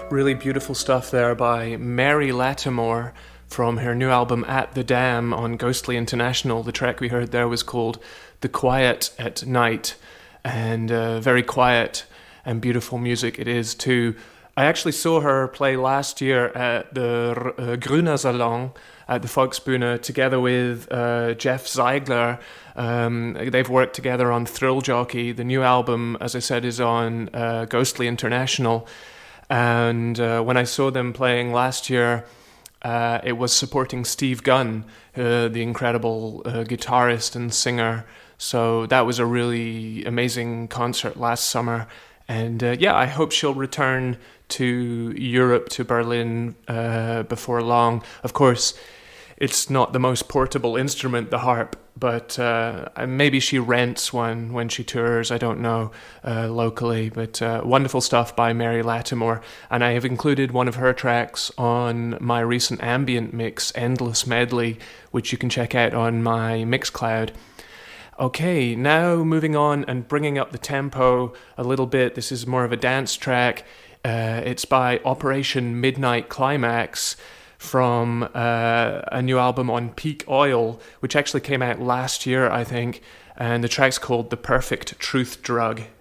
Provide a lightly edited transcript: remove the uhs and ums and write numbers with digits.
Really beautiful stuff there by Mary Latimore from her new album At the Dam on Ghostly International. The track we heard there was called The Quiet at Night, and very quiet and beautiful music it is too. I actually saw her play last year at the Grüner Salon at the Volksbühne together with Jeff Zeigler. They've worked together on Thrill Jockey. The new album, as I said, is on Ghostly International. And when I saw them playing last year, it was supporting Steve Gunn, the incredible guitarist and singer. So that was a really amazing concert last summer. And I hope she'll return to Europe, to Berlin, before long. Of course, it's not the most portable instrument, the harp, but maybe she rents one when she tours, I don't know, locally. But wonderful stuff by Mary Latimore. And I have included one of her tracks on my recent ambient mix, Endless Medley, which you can check out on my Mixcloud. Okay, now moving on and bringing up the tempo a little bit. This is more of a dance track. It's by Operation Midnight Climax from a new album on Peak Oil, which actually came out last year, I think. And the track's called The Perfect Truth Drug.